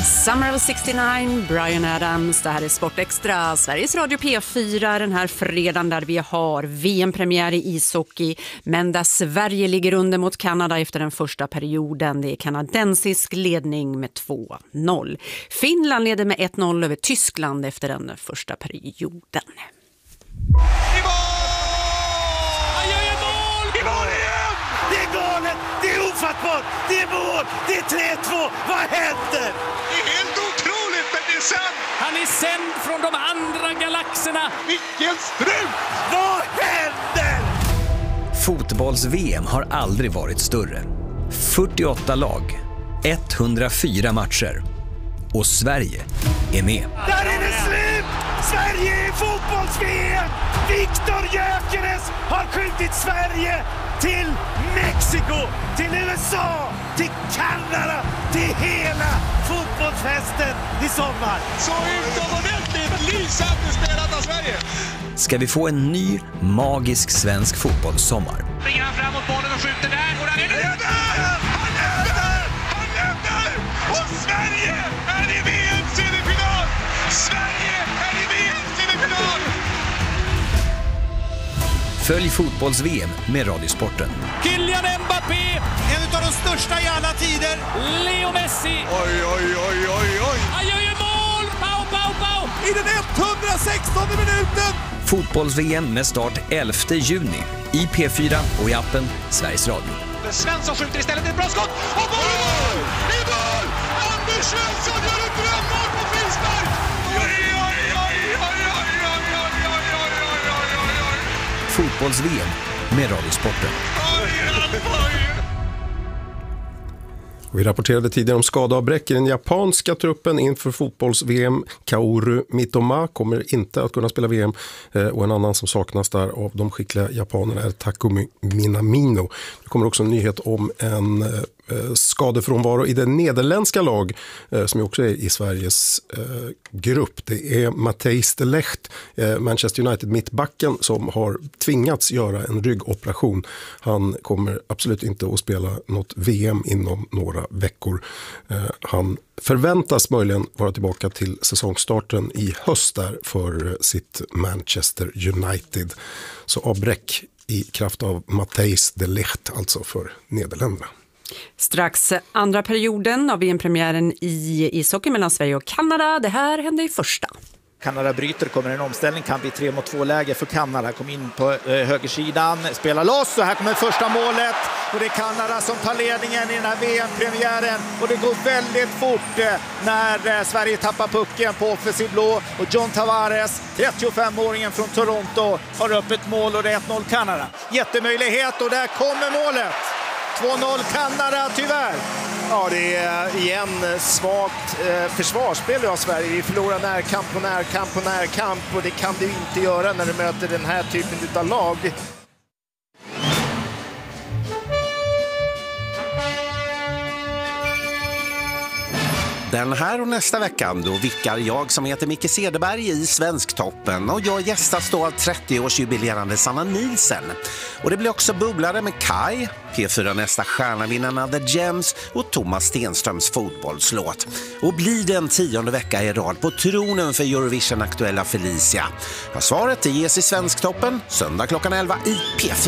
Summer of 69, Bryan Adams. Det här är Sportextra, Sveriges Radio P4 den här fredagen där vi har VM-premiär i ishockey. Men där Sverige ligger under mot Kanada efter den första perioden. Det är kanadensisk ledning med 2-0. Finland leder med 1-0 över Tyskland efter den första perioden. Det är galet, det är ofattbart, det är mål, det är 3-2, vad händer? Det är helt otroligt, men det är sant! Han är sänd från de andra galaxerna. Vilken strut! Vad händer? Fotbolls-VM har aldrig varit större. 48 lag, 104 matcher. Och Sverige är med. Där är det slut! Sverige är fotbolls-VM! Viktor Gyökeres har skjutit Sverige till Mexiko, till USA, till Kanada, till hela fotbollsfesten i sommar. Så utomordentligt lysande spelat av Sverige! Ska vi få en ny, magisk svensk fotbollssommar? Springer han framåt bollen och skjuter där, och där är det! Han är där! Och Sverige är i VM-semifinal! Sverige är i VM-semifinal! Följ fotbolls-VM med Radiosporten. Kylian Mbappé, En av de största i alla tider. Leo Messi. Oj, oj, oj, oj, oj! Han gör ju mål! Pau, pau, pau! I den 116 minuten. Fotbolls-VM med start 11 juni i P4 och i appen Sveriges Radio. Svensson skjuter istället ett bra skott. Och mål! I mål! Anders Svensson gör ett drömmål på frispark! Oj, oj, oj, oj, oj, oj, oj, oj, oj, oj, oj, oj. Fotbolls-VM med Radiosporten. Vi rapporterade tidigare om skadeavbräck i den japanska truppen inför fotbolls-VM. Kaoru Mitoma kommer inte att kunna spela VM och en annan som saknas där av de skickliga japanerna är Takumi Minamino. Det kommer också en nyhet om en skadefrånvaro i det nederländska lag som också är i Sveriges grupp. Det är Matthijs de Ligt, Manchester United mittbacken, som har tvingats göra en ryggoperation. Han kommer absolut inte att spela något VM inom några veckor. Han förväntas möjligen vara tillbaka till säsongstarten i höst där för sitt Manchester United. Så avbräck i kraft av Matthijs de Ligt alltså för Nederländerna. Strax andra perioden av VM-premiären i ishockey mellan Sverige och Kanada. Det här hände i första. Kanada bryter, kommer en omställning, kan bli 3-2-läge för Kanada. Kom in på högersidan, spelar loss och här kommer första målet. Och det är Kanada som tar ledningen i den här VM-premiären. Och det går väldigt fort när Sverige tappar pucken på offensiv blå. Och John Tavares, 35-åringen från Toronto, har upp ett mål och det är 1-0 Kanada. Jättemöjlighet och där kommer målet. 2-0 Kanada tyvärr. Ja, det är igen svagt försvarsspel av Sverige. Vi förlorar närkamp på närkamp på närkamp och det kan du inte göra när du möter den här typen av lag. Den här och nästa veckan då vickar jag som heter Micke Cederberg i Svensktoppen och jag gästas då av 30-årsjubilerande Sanna Nielsen. Och det blir också bubblare med Kai, P4 nästa stjärnavinnarna The Gems och Thomas Stenströms fotbollslåt. Och blir det en 10:e vecka i rad på tronen för Eurovision-aktuella Felicia? Ja, svaret ges i Svensktoppen söndag klockan 11 i P4.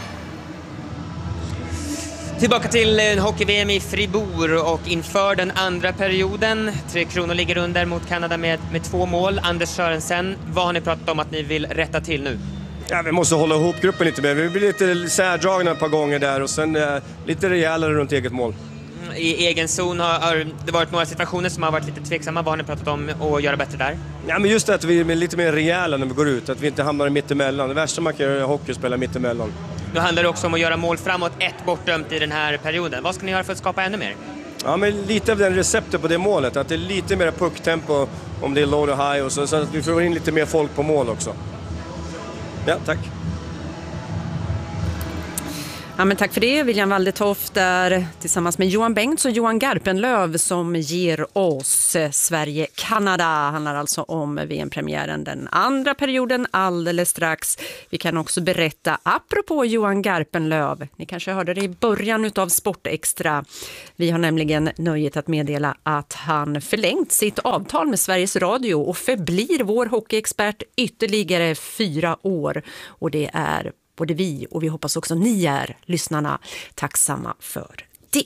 Tillbaka till hockey-VM i Fribourg och inför den andra perioden. 3 Kronor ligger under mot Kanada med 2 mål. Anders Sörensen, vad har ni pratat om att ni vill rätta till nu? Ja, vi måste hålla ihop gruppen lite mer. Vi blir lite särdragna ett par gånger där och sen lite rejälare runt eget mål. I egen zon har det varit några situationer som har varit lite tveksamma. Vad har ni pratat om att göra bättre där? Ja, men just det att vi är lite mer rejäla när vi går ut. Att vi inte hamnar mittemellan. Det värsta man kan göra i hockey är att spela mittemellan. Nu handlar det också om att göra mål framåt, 1 bortdömt i den här perioden. Vad ska ni göra för att skapa ännu mer? Ja, men lite av den receptet på det målet. Att det är lite mer pucktempo om det är low och high. Och så att vi får in lite mer folk på mål också. Ja, tack. Ja, men tack för det. William Waldetoft där tillsammans med Johan Bengts och Johan Garpenlöv som ger oss Sverige-Kanada. Handlar alltså om VM-premiären den andra perioden alldeles strax. Vi kan också berätta, apropå Johan Garpenlöv, ni kanske hörde det i början av Sportextra. Vi har nämligen nöjet att meddela att han förlängt sitt avtal med Sveriges Radio och förblir vår hockeyexpert ytterligare 4 år. Och det är både vi och vi hoppas också ni är lyssnarna tacksamma för det.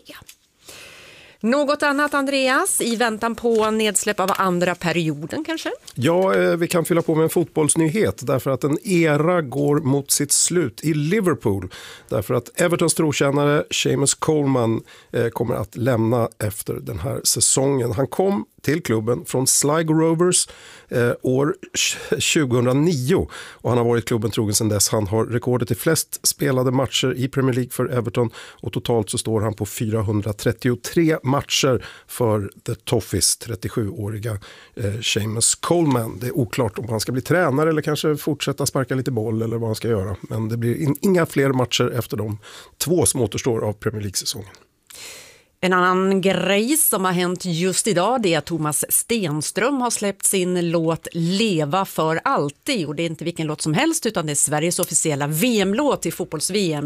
Något annat, Andreas, i väntan på nedsläpp av andra perioden kanske? Ja, vi kan fylla på med en fotbollsnyhet därför att en era går mot sitt slut i Liverpool. Därför att Evertons trotjänare Seamus Coleman kommer att lämna efter den här säsongen. Han kom till klubben från Sligo Rovers år 2009 och han har varit klubben trogen sedan dess. Han har rekordet i flest spelade matcher i Premier League för Everton och totalt så står han på 433 matcher för The Toffees, 37-åriga Seamus Coleman. Det är oklart om han ska bli tränare eller kanske fortsätta sparka lite boll eller vad han ska göra. Men det blir inga fler matcher efter de 2 som återstår av Premier League-säsongen. En annan grej som har hänt just idag det är att Thomas Stenström har släppt sin låt Leva för alltid. Och det är inte vilken låt som helst utan det är Sveriges officiella VM-låt i fotbolls-VM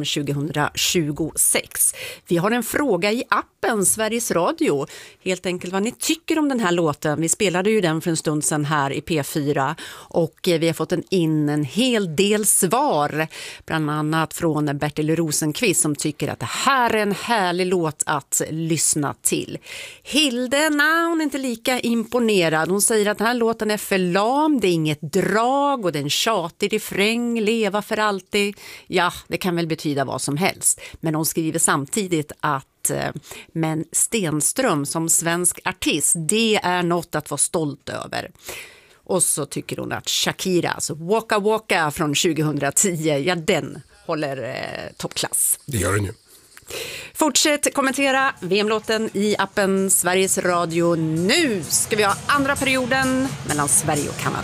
2026. Vi har en fråga i appen Sveriges Radio. Helt enkelt vad ni tycker om den här låten. Vi spelade ju den för en stund sedan här i P4 och vi har fått in en hel del svar. Bland annat från Bertil Rosenqvist som tycker att det här är en härlig låt att lyssna till. Hilde, hon är inte lika imponerad. Hon säger att den här låten är för lam, det är inget drag och det är en tjatig refräng, leva för alltid. Ja, det kan väl betyda vad som helst. Men hon skriver samtidigt att men Stenström som svensk artist, det är något att vara stolt över. Och så tycker hon att Shakira, alltså Waka Waka från 2010, ja den håller toppklass. Det gör den ju. Fortsätt kommentera VM-låten i appen Sveriges Radio. Nu ska vi ha andra perioden mellan Sverige och Kanada.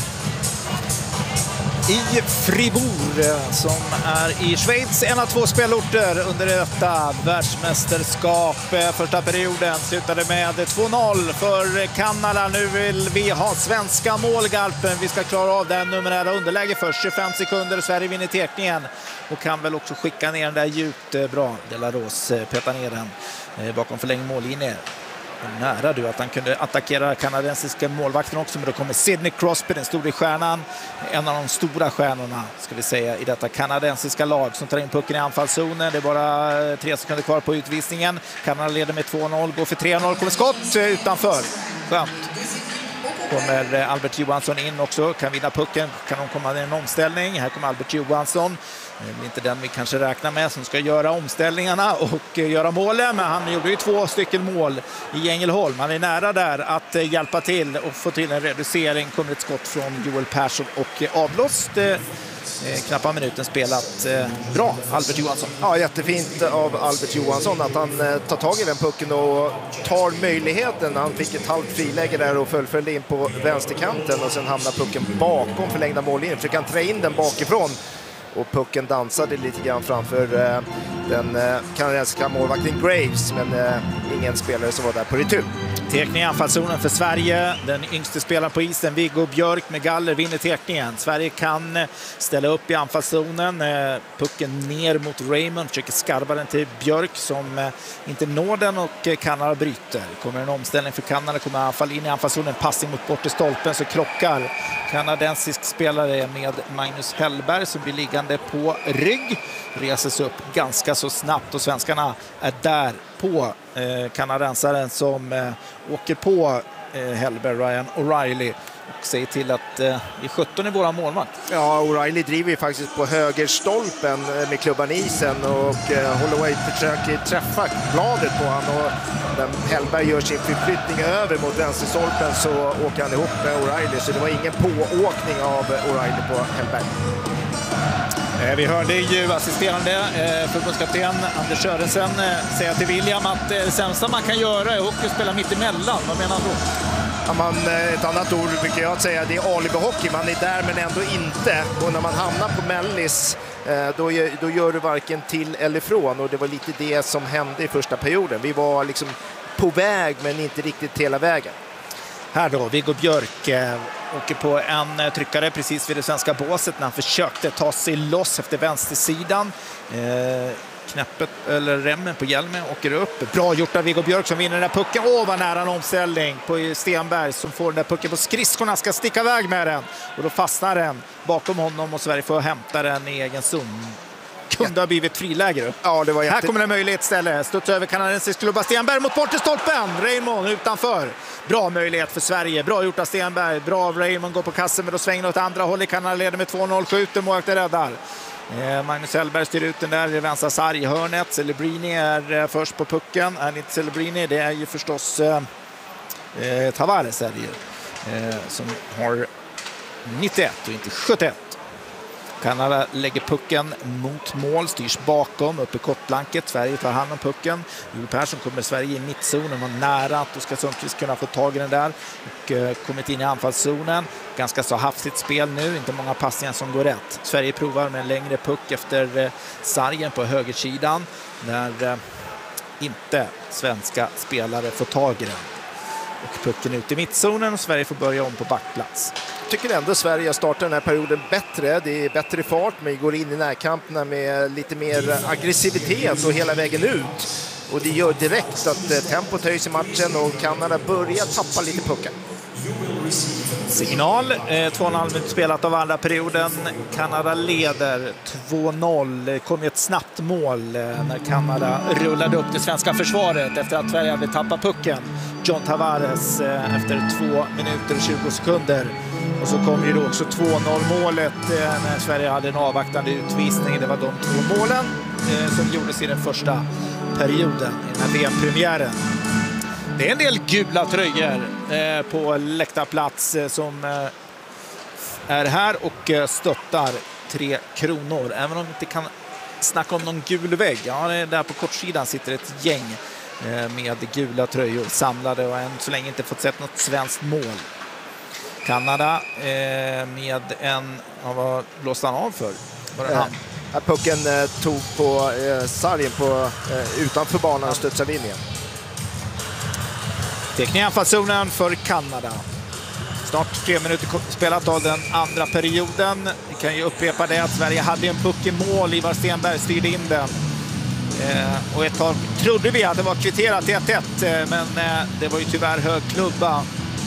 I Fribourg som är i Schweiz, en av 2 spelorter under detta världsmästerskap. Första perioden slutade med 2-0 för Kanada. Nu vill vi ha svenska målgalpen. Vi ska klara av den numerära underläge först. 25 sekunder, Sverige vinner tekningen och kan väl också skicka ner den där djupt bra. Delaros petar ner den bakom förlängd mållinje. Nära du att han kunde attackera kanadensiska målvakten också, men då kommer Sidney Crosby, den stora stjärnan, en av de stora stjärnorna ska vi säga i detta kanadensiska lag som tar in pucken i anfallszonen. Det är bara 3 sekunder kvar på utvisningen. Kanada leder med 2-0, går för 3-0, kommer skott utanför. Skönt. Kommer Albert Johansson in också, kan vinna pucken, kan de komma i en omställning. Här kommer Albert Johansson. Det är inte den vi kanske räknar med som ska göra omställningarna och göra målen. Men han gjorde ju 2 stycken mål i Ängelholm. Han är nära där att hjälpa till och få till en reducering. Kommer ett skott från Joel Persson och avblåst. Knappa minuten spelat. Bra, Albert Johansson. Ja, jättefint av Albert Johansson att han tar tag i den pucken och tar möjligheten. Han fick ett halvt friläge där och följde in på vänsterkanten och sen hamnar pucken bakom förlängda mållinjen. Försöker han trä in den bakifrån. Och pucken dansade lite grann framför den kanadensiska målvakten Graves, men ingen spelare som var där på retur. Tekning i anfallszonen för Sverige. Den yngste spelaren på isen, Viggo Björk med galler, vinner tekningen. Sverige kan ställa upp i anfallszonen. Pucken ner mot Raymond. Försöker skarva den till Björk som inte når den och Kanada bryter. Kommer en omställning för Kanada. Kommer anfall in i anfallszonen. Passing mot bort i stolpen så krockar kanadensisk spelare med Magnus Hellberg som blir liggande på rygg. Reses upp ganska så snabbt och svenskarna är där på kanadensaren som åker på Hellberg, Ryan O'Reilly och säger till att vi 17 i våra målvakt. Ja, O'Reilly driver ju faktiskt på högerstolpen med klubban isen och Holloway försöker träffa bladet på han och när Hellberg gör sin förflyttning över mot vänsterstolpen så åker han ihop med O'Reilly, så det var ingen pååkning av O'Reilly på Hellberg. Vi hörde ju assisterande förbundskapten Anders Sörensen säga till William att det sämsta man kan göra är att spela mitt emellan. Vad menar han då? Ett annat ord brukar jag säga, det är alibi-hockey. Man är där men ändå inte. Och när man hamnar på mellis, då gör du varken till eller från. Och det var lite det som hände i första perioden. Vi var liksom på väg men inte riktigt hela vägen. Här då, Viggo Björk åker på en tryckare precis vid det svenska båset när han försökte ta sig loss efter vänstersidan. Knäppet eller remmen på hjälmen åker upp. Bra gjort av Viggo Björk som vinner den där pucken. Vad nära en omställning på Stenberg som får den där pucken på skridskorna, ska sticka iväg med den. Och då fastnar den bakom honom och Sverige får hämta den i egen zon. Kunde ha blivit friläge. Ja, det var Här kommer en möjlighet istället. Studs över kanadensisk klubba Stenberg mot bortre stolpen. Raymond utanför. Bra möjlighet för Sverige. Bra gjort av Stenberg. Bra av Raymond, går på kassen men då svänger åt andra hållet. Kanada leder med 2-0. Skjuter, målvakten räddar. Magnus Hellberg styr ut den där i vänstra sarghörnet. Celebrini är först på pucken. Är det inte Celebrini? Det är ju förstås Tavares är det ju. Som har 91 och inte 71. Kanada lägger pucken mot mål, styrs bakom, uppe i kottblanket. Sverige tar hand om pucken. Joel Persson kommer Sverige i mittzonen, var nära att Oskar Sundqvist kunna få tag i den där. Och kommit in i anfallszonen. Ganska så hafsigt spel nu, inte många passningar som går rätt. Sverige provar med en längre puck efter sargen på högersidan. När inte svenska spelare får tag i den. Och pucken ut i mittzonen och Sverige får börja om på backplats. Jag tycker ändå Sverige startar den här perioden bättre. Det är bättre fart, men går in i närkamperna med lite mer aggressivitet och hela vägen ut. Och det gör direkt att tempot höjs i matchen och Kanada börjar tappa lite pucken. Signal, 2,5 minuter spelat av andra perioden. Kanada leder 2-0. Det kom ett snabbt mål när Kanada rullade upp det svenska försvaret efter att Sverige hade tappat pucken. John Tavares efter 2 minuter och 20 sekunder. Och så kom ju då också 2-0 målet när Sverige hade en avvaktande utvisning. Det var de 2 målen som gjordes i den första perioden i den här VM-premiären. Det är en del gula tröjor på läktarplats som är här och stöttar 3 kronor. Även om vi inte kan snacka om någon gul vägg. Ja, där på kortsidan sitter ett gäng med gula tröjor samlade och än så länge inte fått sett något svenskt mål. Kanada med en... vad blåste han av för? Var det han? Pucken tog på sargen på, utanför banan och studsade in igen. Teckning i anfallszonen för Kanada. Snart 3 minuter spelat av den andra perioden. Vi kan ju upprepa det att Sverige hade en puck i mål. Ivar Stenberg styrde in den. Och ett tag trodde vi att det var kvitterat 1-1. Men det var ju tyvärr hög klubba.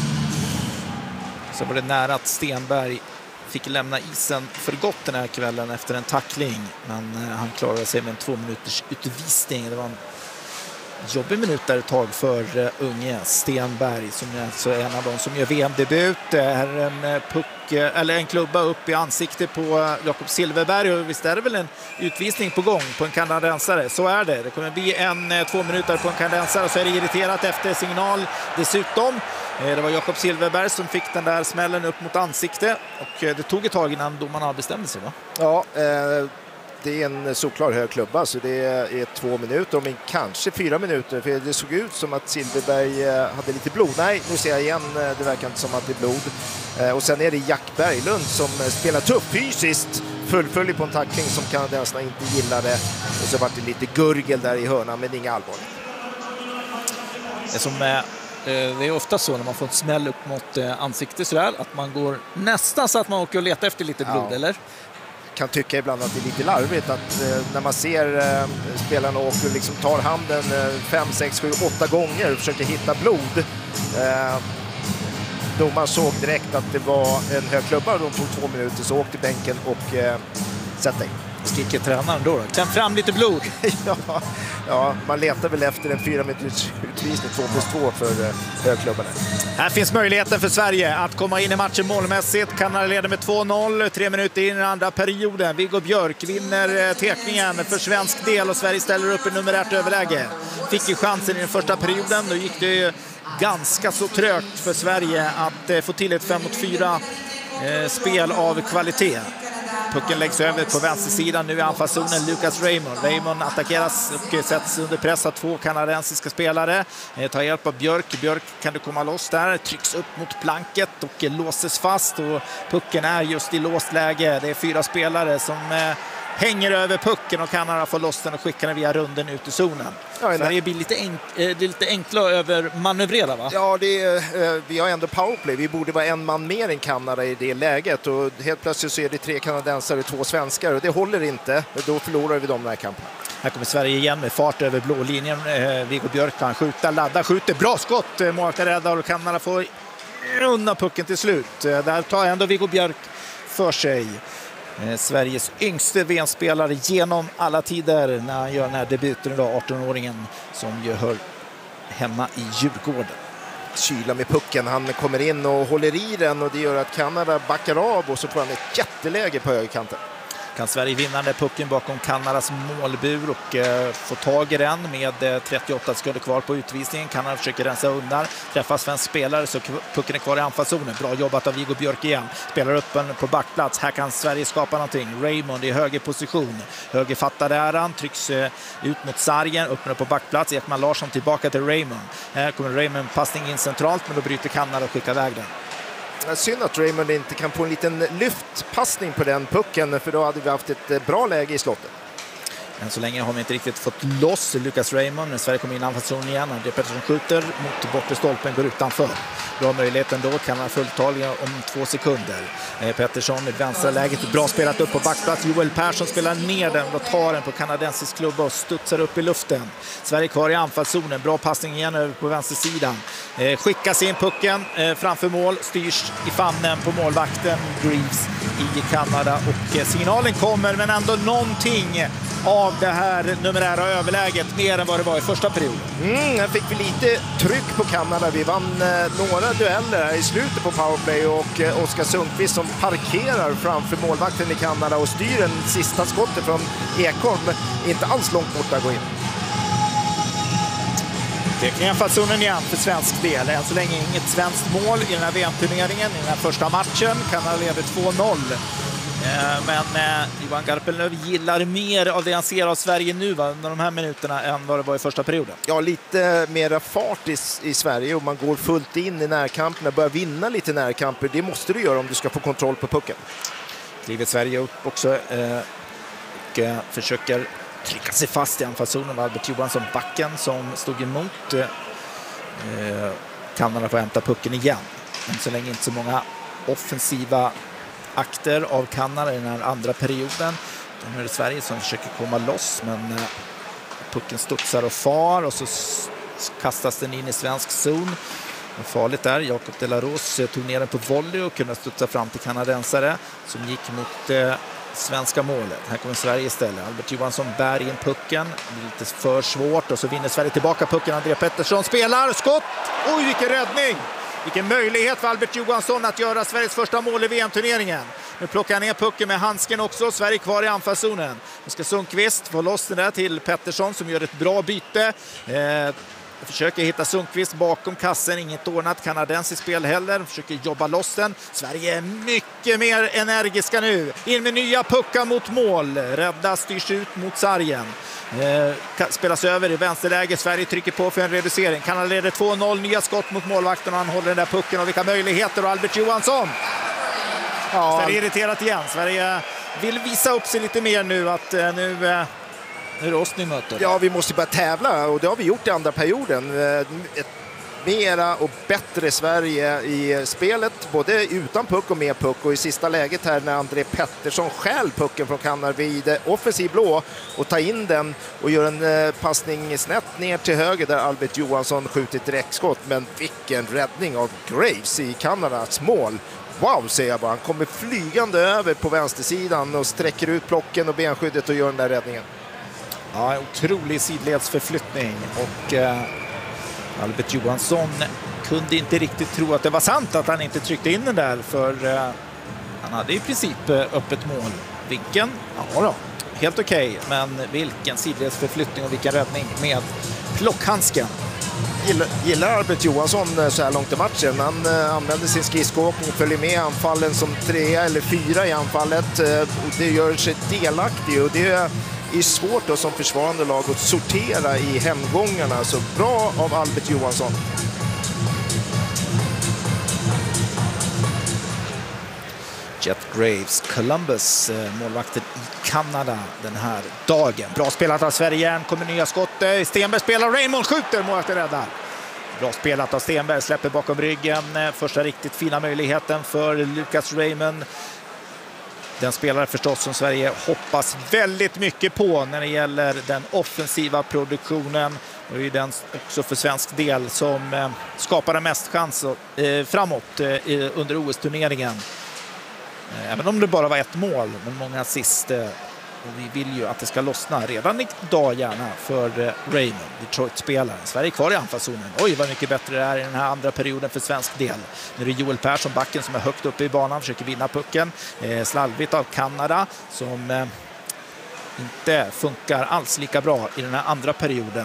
Så var det nära att Stenberg fick lämna isen för gott den här kvällen efter en tackling. Men han klarade sig med en 2 minuters utvisning. Det var en jobbig minut där ett tag för unge Stenberg som är alltså en av de som gör VM-debut. Det här är en puck, eller en klubba upp i ansiktet på Jakob Silfverberg och visst är det väl en utvisning på gång på en kanadensare. Så är det. Det kommer bli 2 minuter på en kanadensare och så är det irriterat efter signal dessutom. Det var Jakob Silfverberg som fick den där smällen upp mot ansiktet och det tog ett tag innan domarna bestämde sig, va? Ja, det är en såklar hög klubba så det är 2 minuter, men kanske 4 minuter för det såg ut som att Silfverberg hade lite blod. Nej, nu ser jag igen, det verkar inte som att det är blod. Och sen är det Jack Berglund som spelar tuff fysiskt, fullföljer på en tackling som kanadensarna inte gillade och så var det lite gurgel där i hörnan men inga allvarligt. Det är ofta så när man får en smäll upp mot ansiktet sådär, att man går nästan så att man åker och letar efter lite blod, eller? Kan tycka ibland att det är lite larvigt att när man ser spelarna åker och liksom tar handen 5, 6, 7, 8 gånger och försöker hitta blod. Domaren såg direkt att det var en hög klubba och de tog 2 minuter så åkte bänken och satte in. Skriker tränaren då? Kläm fram lite blod. Ja, man letar väl efter en 4 minuters utvisning 2+2 för högklubbarna. Här finns möjligheten för Sverige att komma in i matchen målmässigt. Kanada leder med 2-0, 3 minuter in i den andra perioden. Viggo Björk vinner tekningen för svensk del och Sverige ställer upp i numerärt överläge. Fick ju chansen i den första perioden, då gick det ju ganska så trögt för Sverige att få till ett 5-mot-4 spel av kvalitet. Pucken läggs över på vänstersidan. Nu är anfallszonen Lucas Raymond. Raymond attackeras och sätts under press av 2 kanadensiska spelare. Tar hjälp av Björk. Björk kan du komma loss där. Trycks upp mot planket och låses fast. Och pucken är just i låst läge. Det är 4 spelare som hänger över pucken och Kanada får loss den och skickar den via runden ut i zonen. Ja, Sverige blir lite enkla över manövrera, va? Ja, vi har ändå powerplay. Vi borde vara en man mer än Kanada i det läget. Och helt plötsligt så är det 3 kanadensare och 2 svenskar. Och det håller inte. Då förlorar vi de här kamperna. Här kommer Sverige igen med fart över blå linjen. Viggo Björk kan skjuta, ladda, skjuter. Bra skott! Målet är rädda och Kanada får undan pucken till slut. Där tar ändå Viggo Björk för sig. Sveriges yngste VM-spelare genom alla tider när han gör den här debuten idag, 18-åringen som ju hör hemma i Djurgården. Kyla med pucken, han kommer in och håller i den och det gör att Kanada backar av och så får han ett jätteläge på högerkanten. Kan Sverige vinna den pucken bakom Kanadas målbur och få tag i den med 38 sekunder kvar på utvisningen. Kanada försöker rensa undan, träffar svensk spelare så pucken är kvar i anfallszonen. Bra jobbat av Viggo Björk igen. Spelar upp den på backplats. Här kan Sverige skapa någonting. Raymond i höger position. Högerfattade är han, trycks ut mot sargen, öppnar på backplats. Ekman Larsson tillbaka till Raymond. Här kommer Raymond passning in centralt men då bryter Kanada och skickar iväg den. Synd att Raymond inte kan få en liten lyftpassning på den pucken för då hade vi haft ett bra läge i slottet. Än så länge har vi inte riktigt fått loss Lucas Raymond. När Sverige kommer in i anfallszonen igen. André Pettersson skjuter mot bortre stolpen, går utanför. Bra möjlighet ändå, kan ha fulltaliga om 2 sekunder. Pettersson i vänstra läget, bra spelat upp på backplats. Joel Persson spelar ner den och tar den på kanadensisk klubba och studsar upp i luften. Sverige kvar i anfallszonen, bra passning igen över på vänstersidan. Skickas in pucken framför mål, styrs i famnen på målvakten Greaves i Kanada. Och signalen kommer, men ändå någonting av det här numerära överläget mer än vad det var i första perioden. Här fick vi lite tryck på Kanada. Vi vann några dueller här i slutet på powerplay och Oskar Sundqvist som parkerar framför målvakten i Kanada och styr den sista skottet från Ekholm. Inte alls långt borta går in. Det är anfallszonen igen för svensk del. Än så länge inget svenskt mål i den här VM-turneringen. I den här första matchen Kanada leder 2-0. Men Johan Garpenlöv gillar mer av det han ser av Sverige nu under de här minuterna än vad det var i första perioden. Ja, lite mera fart i Sverige och man går fullt in i närkamperna, börjar vinna lite närkamper. Det måste du göra om du ska få kontroll på pucken. Kliver Sverige upp också och försöker trycka sig fast i anfallszonen. Albert Johansson, backen som stod emot. Kanada får hämta pucken igen. Men så länge inte så många offensiva akter av Kanada i den här andra perioden. Nu är det Sverige som försöker komma loss, men pucken studsar och far och så kastas den in i svensk zon. Farligt där. Jakob de la Rose tog ner den på volley och kunde studsa fram till kanadensare som gick mot svenska målet. Här kommer Sverige istället. Albert Johansson bär in pucken. Det är lite för svårt och så vinner Sverige tillbaka pucken. André Pettersson spelar. Skott! Oj, vilken räddning! Vilken möjlighet för Albert Johansson att göra Sveriges första mål i VM-turneringen. Nu plockar han ner pucken med handsken också. Sverige kvar i anfallszonen. Nu ska Sundqvist få loss den där till Pettersson som gör ett bra byte. Försöker hitta Sundqvist bakom kassen. Inget ordnat kanadensiskt spel heller. Försöker jobba loss den. Sverige är mycket mer energiska nu. In med nya puckar mot mål. Rädda styrs ut mot sargen. Spelas över i vänsterläge. Sverige trycker på för en reducering. Kanada leder 2-0. Nya skott mot målvakten och han håller den där pucken. Och vilka möjligheter. Och Albert Johansson. Ja, Sverige är irriterat igen. Sverige vill visa upp sig lite mer nu. Att nu är det oss ni möter. Ja, vi måste börja tävla och det har vi gjort i andra perioden. Ett mera och bättre Sverige i spelet, både utan puck och med puck. Och i sista läget här när André Pettersson stjäl pucken från Kanada vid offensiv blå och tar in den och gör en passning snett ner till höger där Albert Johansson skjuter ett direktskott. Men vilken räddning av Graves i Kanadas mål. Wow, säger jag bara. Han kommer flygande över på vänstersidan och sträcker ut plocken och benskyddet och gör den där räddningen. Ja, otrolig sidledsförflyttning och Albert Johansson kunde inte riktigt tro att det var sant att han inte tryckte in den där för han hade i princip öppet mål. Vinkeln, ja då, helt okej, men vilken sidledsförflyttning och vilken räddning med plockhandsken. gillar Albert Johansson så här långt i matchen. Han använder sin skridskoåkning, följer med anfallen som 3 eller 4 i anfallet. Och det gör sig delaktig och det är svårt då som försvarande lag att sortera i hemgångarna. Så bra av Albert Johansson. Jet Graves, Columbus, målvakten i Kanada den här dagen. Bra spelat av Sverige igen, kommer nya skott. Stenberg spelar, Raymond skjuter, målvakten räddar. Bra spelat av Stenberg, släpper bakom ryggen. Första riktigt fina möjligheten för Lucas Raymond. Den spelare förstås som Sverige hoppas väldigt mycket på när det gäller den offensiva produktionen. Och det är den också för svensk del som skapar den mest chans framåt under OS-turneringen. Även om det bara var ett mål, men många assist. Och vi vill ju att det ska lossna redan idag gärna för Raymond, Detroit-spelaren. Sverige kvar i anfallszonen. Oj, vad mycket bättre det är i den här andra perioden för svensk del. Nu är det Joel Persson, backen, som är högt uppe i banan, försöker vinna pucken. Slarvigt av Kanada som inte funkar alls lika bra i den här andra perioden.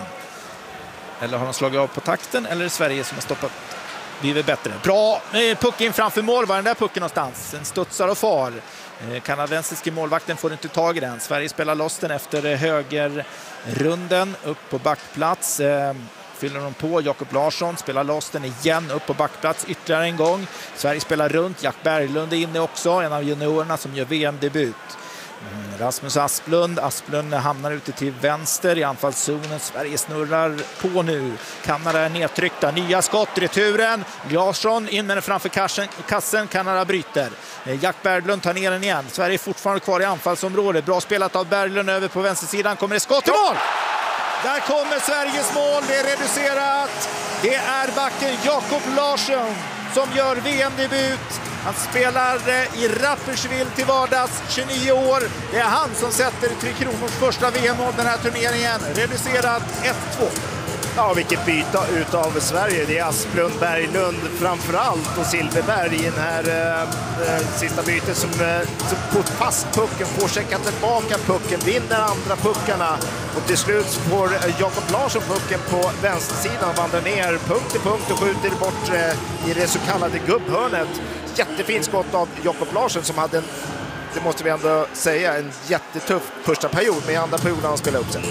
Eller har de slagit av på takten, eller är det Sverige som har stoppat? Vi är bättre. Bra puck in framför mål. Var den där pucken någonstans? En studsar och far. Kanadensiske målvakten får inte tag i den. Sverige spelar loss den efter högerrunden. Upp på backplats. Fyller de på. Jakob Larsson spelar loss den igen. Upp på backplats ytterligare en gång. Sverige spelar runt. Jack Berglund är inne också. En av juniorerna som gör VM-debut. Rasmus Asplund hamnar ute till vänster i anfallszonen. Sverige snurrar på nu. Kanada är nedtryckta. Nya skott, returen. Larsson in med den framför kassen. Kanada bryter. Jack Berglund tar ner den igen. Sverige är fortfarande kvar i anfallsområdet. Bra spelat av Berglund över på vänstersidan. Kommer det skott i mål! Där kommer Sveriges mål. Det är reducerat. Det är backen Jakob Larsson som gör VM-debut. Han spelar i Rapperswil till vardags, 29 år. Det är han som sätter Tre Kronors första VM-mål den här turneringen. Reducerat 1-2. Ja, vilket byte utav Sverige. Det är Asplund, Berglund framförallt och Silverberg i den här sista bytet som får fast pucken, får checka tillbaka pucken, vinner andra puckarna och till slut får Jakob Larsson pucken på vänstersidan och vandrar ner punkt till punkt och skjuter bort i det så kallade gubbhörnet. Jättefint skott av Jakob Larsson som hade det måste vi ändå säga, en jättetuff första period, men i andra perioden han spelar upp sig.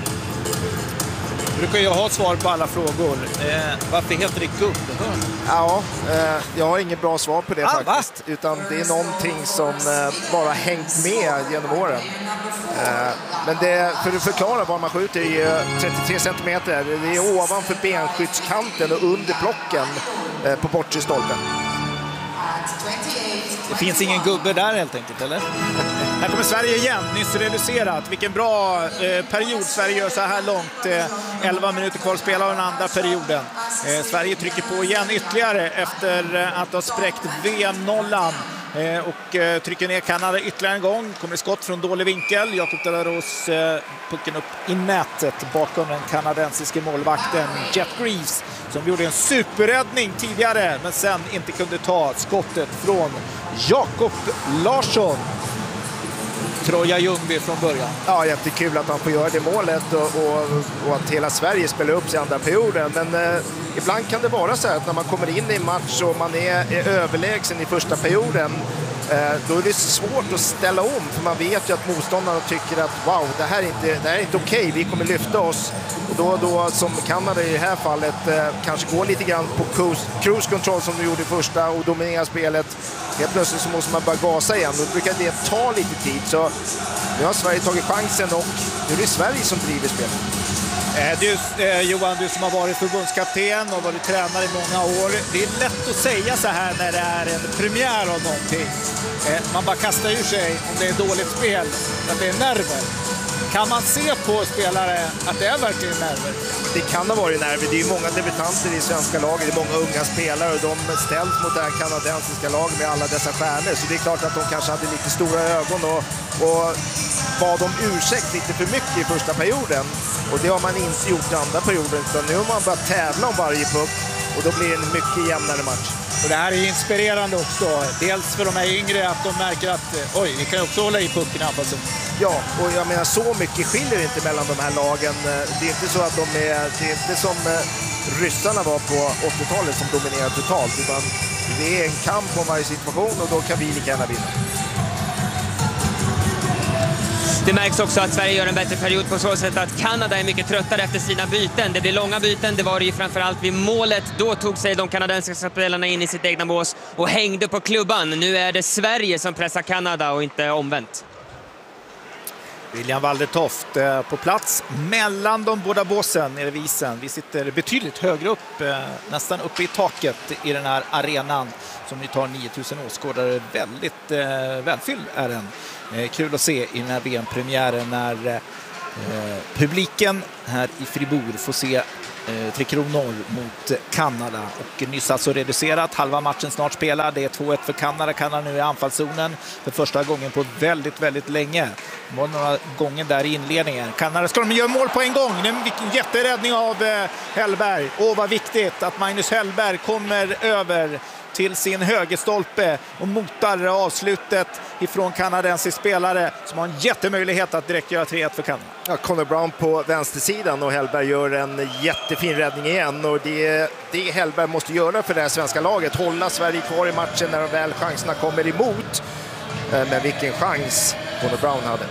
Du brukar ju ha svar på alla frågor. Varför heter det gubbhörn? Ja, jag har inget bra svar på det faktiskt. Utan det är någonting som bara hängt med genom åren. Men det, för att förklara var man skjuter är 33 centimeter. Det är ovanför benskyddskanten och under blocken på bortre stolpen. Det finns ingen gubbe där helt enkelt, eller? Här kommer Sverige igen, nyss reducerat. Vilken bra period Sverige gör så här långt. 11 minuter kvar att spela av den andra perioden. Sverige trycker på igen ytterligare efter att ha spräckt VM-nollan. Och trycker ner Kanada ytterligare en gång. Kommer skott från dålig vinkel. Jakob Delaros pucken upp i nätet bakom den kanadensiske målvakten Jet Greaves som gjorde en superräddning tidigare men sen inte kunde ta skottet från Jakob Larsson. Troja Ljungby från början. Ja, jättekul att han får göra det målet och att hela Sverige spelar upp sig i andra perioden. Men ibland kan det vara så här att när man kommer in i en match och man är överlägsen i första perioden, då är det svårt att ställa om. För man vet ju att motståndarna tycker att wow, det här är inte okej, vi kommer lyfta oss. Och då som Kanada i det här fallet kanske går lite grann på cruise control som de gjorde i första och dominerar spelet. Helt plötsligt så måste man bara gasa igen. Då brukar det ta lite tid. Så nu har Sverige tagit chansen och nu är det Sverige som driver spelet. Johan, du som har varit förbundskapten och varit tränare i många år. Det är lätt att säga så här när det är en premiär av någonting. Man bara kastar ur sig om det är dåligt spel, att det är nerver. Kan man se på spelare att det är verkligen nerver? Det kan ha varit nerver. Det är ju många debutanter i svenska laget. Det är många unga spelare och de ställs mot det här kanadensiska laget med alla dessa stjärnor. Så det är klart att de kanske hade lite stora ögon och bad om ursäkt lite för mycket i första perioden. Och det har man inte gjort i andra perioden. Utan nu har man börjat tävla om varje puck och då blir det en mycket jämnare match. Och det här är inspirerande också. Dels för de här yngre att de märker att oj, vi kan också hålla i pucken i anfallszon. Ja, och jag menar så mycket skiljer inte mellan de här lagen. Det är inte så att det är inte som ryssarna var på 80-talet som dominerade totalt, utan det är en kamp om varje situation och då kan vi lika gärna vinna. Det märks också att Sverige gör en bättre period på så sätt att Kanada är mycket tröttare efter sina byten. Det blir långa byten, det var det ju framförallt vid målet. Då tog sig de kanadensiska spelarna in i sitt egna bås och hängde på klubban. Nu är det Sverige som pressar Kanada och inte omvänt. William Waldertoft på plats mellan de båda båsen nere vid isen. Vi sitter betydligt högre upp, nästan uppe i taket i den här arenan som ju tar 9000 åskådare. Väldigt välfylld är den. Kul att se i den här VM-premiären när publiken här i Fribourg får se 3 kronor mot Kanada. Och nyss alltså reducerat, halva matchen snart spelad. Det är 2-1 för Kanada. Kanada nu i anfallszonen för första gången på väldigt, väldigt länge. Det var några gånger där i inledningen. Kanada ska de göra mål på en gång. Vilken jätteräddning av Hellberg. Och vad viktigt att Magnus Hellberg kommer över till sin högerstolpe och motar avslutet ifrån kanadensisk spelare som har en jättemöjlighet att direkt göra 3-1 för Kanada. Ja, Connor Brown på vänstersidan och Hellberg gör en jättefin räddning igen, och det Hellberg måste göra för det här svenska laget, hålla Sverige kvar i matchen när väl chanserna kommer emot. Men vilken chans Connor Brown hade.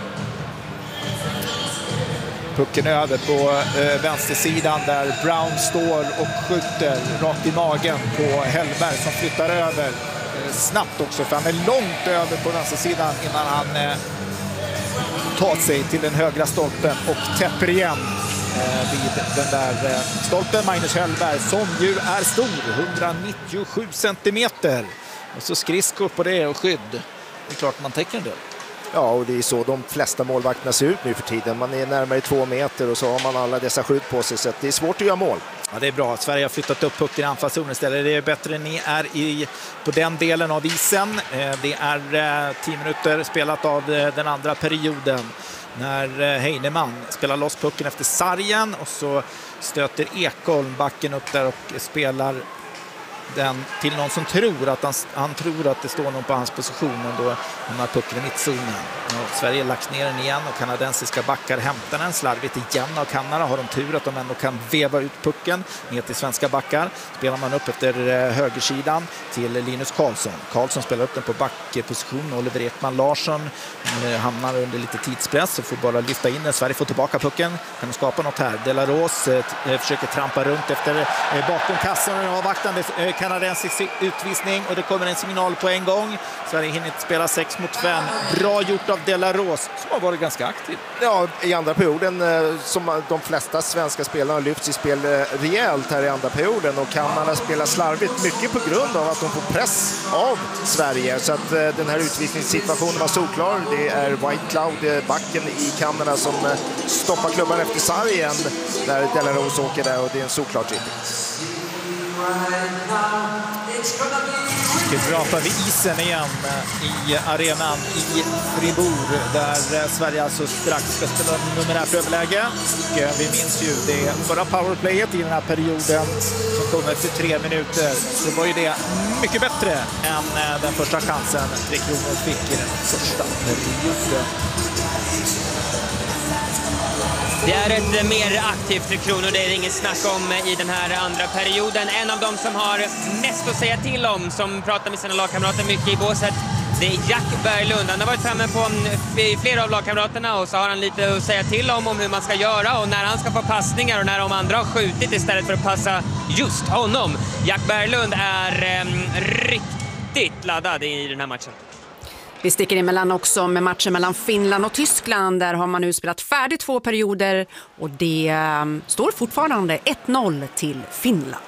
Pucken över på vänstersidan där Brown står och skjuter rakt i magen på Hellberg som flyttar över snabbt också, för han är långt över på vänstersidan innan han tar sig till den högra stolpen och täpper igen vid den där stolpen. Magnus Hellberg som ju är stor, 197 centimeter. Och så skridskor på det och skydd. Det är klart man täcker en del. Ja, och det är så de flesta målvakterna ser ut nu för tiden. Man är närmare 2 meter och så har man alla dessa skydd på sig, så att det är svårt att göra mål. Ja, det är bra. Sverige har flyttat upp pucken i anfallszonen istället. Det är bättre än ni är på den delen av isen. Det är 10 minuter spelat av den andra perioden när Heinemann spelar loss pucken efter sargen och så stöter Ekholm backen upp där och spelar den till någon som tror att han tror att det står någon på hans position, och då hamnar pucken i mittzonen. Sverige lagt ner den igen och kanadensiska backar hämtar den slarvigt igen av Kanada. Har de tur att de ändå kan veva ut pucken ner till svenska backar. Spelar man upp efter högersidan till Linus Karlsson. Karlsson spelar upp den på backposition. Oliver Ekman Larsson hamnar under lite tidspress och får bara lyfta in den. Sverige får tillbaka pucken. Kan de skapa något här? Delaros försöker trampa runt efter bakom kassan och avvaktande kanadensisk utvisning, och det kommer en signal på en gång. Sverige hinner inte spela 6 mot 5. Bra gjort av Delaros som har varit ganska aktiv. Ja, i andra perioden som de flesta svenska spelarna lyfts i spel rejält här i andra perioden, och Kanada spelar slarvigt mycket på grund av att de får press av Sverige, så att den här utvisningssituationen var solklar. Det är White Cloud, backen i Kanada, som stoppar klubban efter sargen där Delaros åker där, och det är en solklar trippel. Vi rapar vid isen igen i arenan i Fribourg där Sverige alltså strax ska spela numerärt överläge. Och vi minns ju det förra powerplayet i den här perioden som kom efter 3 minuter. Så var ju det mycket bättre än den första chansen 3 kronor fick i den första perioden. Det är ett mer aktivt 3 kronor, det är inget snack om i den här andra perioden. En av dem som har mest att säga till om, som pratar med sina lagkamrater mycket i båset, det är Jack Berglund. Han har varit framme på flera av lagkamraterna och så har han lite att säga till om hur man ska göra och när han ska få passningar och när de andra har skjutit istället för att passa just honom. Jack Berglund är riktigt laddad i den här matchen. Vi sticker emellan också med matchen mellan Finland och Tyskland. Där har man nu spelat färdigt 2 perioder och det står fortfarande 1-0 till Finland.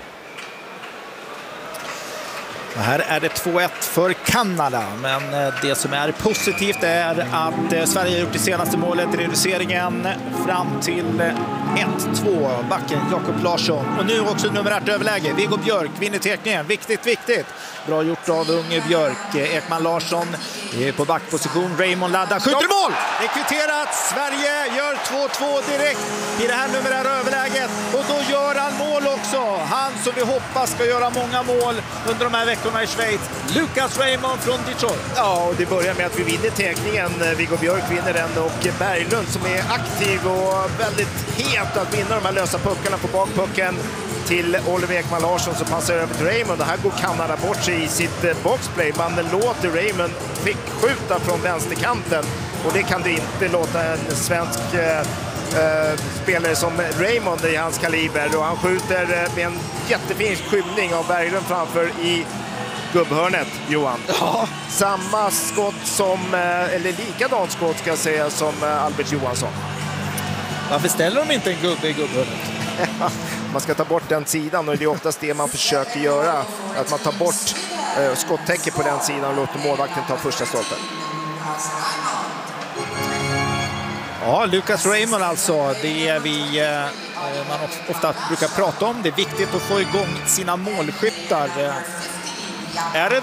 Här är det 2-1 för Kanada, men det som är positivt är att Sverige har gjort det senaste målet i reduceringen fram till 1-2, backen Jakob Larsson. Och nu också numerärt överläge. Viggo Björk vinner tekningen. Viktigt. Bra gjort av unge Björk. Ekman Larsson är på backposition. Raymond laddar, skjuter mål! Det är kvitterat. Sverige gör 2-2 direkt i det här numerära överläget. Och då gör han mål också. Han som vi hoppas ska göra många mål under de här veckorna i Schweiz. Lucas Raymond från Detroit. Ja, och det börjar med att vi vinner täckningen. Viggo Björk vinner den och Berglund som är aktiv och väldigt het att vinna de här lösa puckarna på bakpucken till Oliver Ekman Larsson som passar över till Raymond. Och här går Kanada bort sig i sitt boxplay. Man låter Raymond skjuta från vänsterkanten och det kan du inte låta en svensk spelare som Raymond i hans kaliber. Och han skjuter med en jättefin skymning av Berglund framför i gubbhörnet, Johan. Ja. Samma skott som, eller likadant skott ska jag säga, som Albert Johansson. Varför ställer de inte en gubbe i gubbhörnet? Man ska ta bort den sidan och det är oftast det man försöker göra. Att man tar bort skottäcket på den sidan och låter målvakten ta första stolpen. Ja, Lucas Raymond alltså. Det är man ofta brukar prata om. Det är viktigt att få igång sina målskyttar. Är det